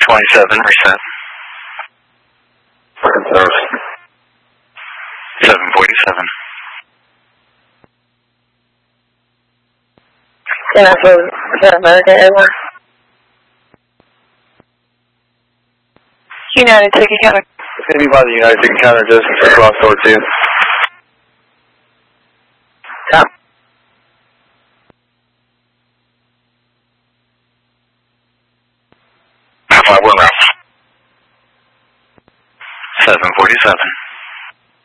27, reset. 747. Yeah, for America Airlines. United, take a counter. It's going to be by the United, take a counter distance across door 2. Tom. Alpha 1 route. 747.